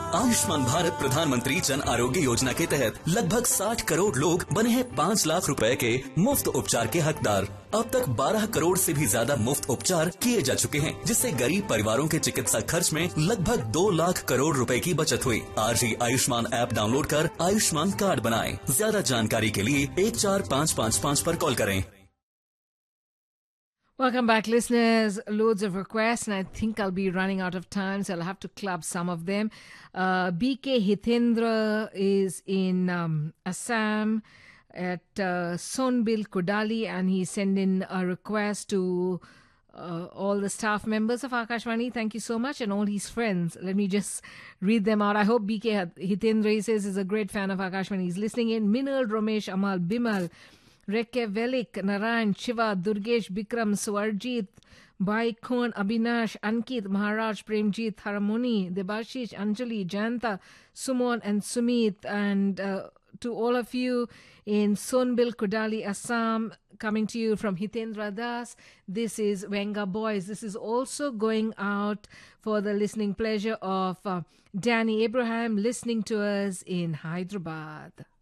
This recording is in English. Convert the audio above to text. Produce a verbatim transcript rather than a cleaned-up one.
आयुष्मान भारत प्रधानमंत्री जन आरोग्य योजना के तहत लगभग साठ करोड़ लोग बने हैं पाँच लाख रुपए के मुफ्त उपचार के हकदार। अब तक बारह करोड़ से भी ज्यादा मुफ्त उपचार किए जा चुके हैं, जिससे गरीब परिवारों के चिकित्सा खर्च में लगभग दो लाख करोड़ रुपए की बचत हुई। आज ही आयुष्मान ऐप डाउनलोड कर आयुष्मान कार्ड बनाएं। ज्यादा जानकारी के लिए एक चार पाँच पाँच पाँच पर कॉल करें। Welcome back, listeners. Loads of requests, and I think I'll be running out of time, so I'll have to club some of them. Uh, B K Hitendra is in um, Assam at uh, Sonbil Kodali, and he sent in a request to uh, all the staff members of Akashvani. Thank you so much, and all his friends. Let me just read them out. I hope B K Hitendra, he says, is a great fan of Akashvani. He's listening in. Minal, Ramesh, Amal, Bimal, Reke Velik, Narayan, Shiva, Durgesh, Bikram, Swarjit, Baikon, Abhinash, Ankit, Maharaj, Premjit, Haramuni, Debashish, Anjali, Janta, Sumon, and Sumit. And uh, to all of you in Sonbil, Kodali, Assam, coming to you from Hitendra Das, this is Venga Boys. This is also going out for the listening pleasure of uh, Danny Abraham, listening to us in Hyderabad.